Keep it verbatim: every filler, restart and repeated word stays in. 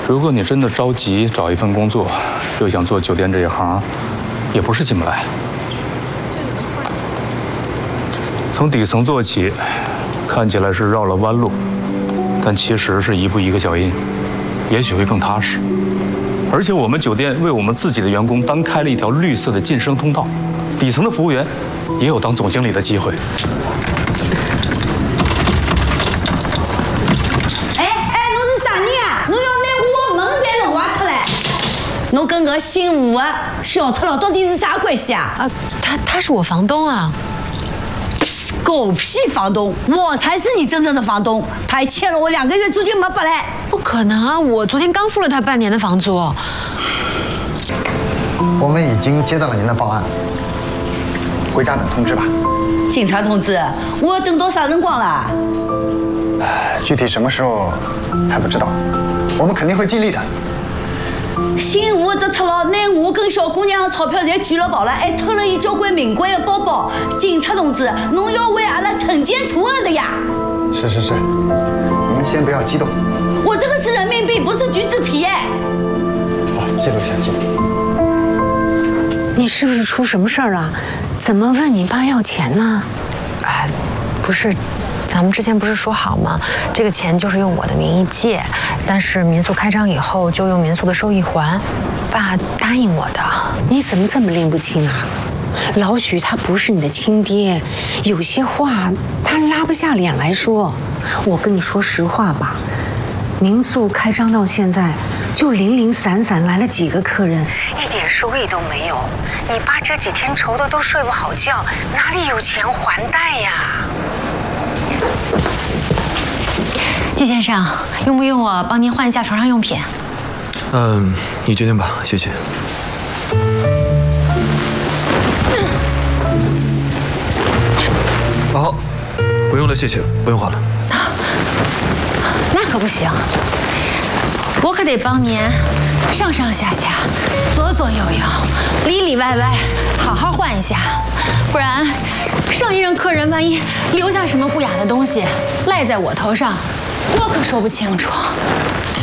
如果你真的着急找一份工作，又想做酒店这一行，也不是进不来。从底层做起，看起来是绕了弯路，但其实是一步一个脚印，也许会更踏实。而且我们酒店为我们自己的员工单开了一条绿色的晋升通道，底层的服务员也有当总经理的机会。 侬跟个姓吴的小赤佬到底是啥关系啊？ 啊，他他是我房东啊！ 狗屁房东，我才是你真正的房东。他还欠了我两个月租金没拨来。 不可能啊！我昨天刚付了他半年的房租。 我们已经接到了您的报案，回家等通知吧。 警察同志，我要等到啥辰光了？ 具体什么时候还不知道，我们肯定会尽力的。 姓吴这赤佬拿我跟小姑娘的钞票侪举了跑了，还偷了一交关名贵的包包。警察同志，侬要为阿拉惩奸除恶的呀！ 是是是，您先不要激动。 我这个是人民币，不是橘子皮哎。 好，记录一下，记录。 你是不是出什么事儿了？怎么问你爸要钱呢？啊，不是。 咱们之前不是说好吗？这个钱就是用我的名义借，但是民宿开张以后就用民宿的收益还。爸答应我的。你怎么这么拎不清啊？老许他不是你的亲爹，有些话他拉不下脸来说。我跟你说实话吧，民宿开张到现在，就零零散散来了几个客人，一点收益都没有。你爸这几天愁的都睡不好觉，哪里有钱还贷呀？ 季先生，用不用我帮您换一下床上用品？ 嗯，你决定吧，谢谢。好，不用了，谢谢，不用换了。 那可不行，我可得帮您上上下下、左左右右、里里外外好好换一下，不然上一任客人万一留下什么不雅的东西赖在我头上。 我可说不清楚。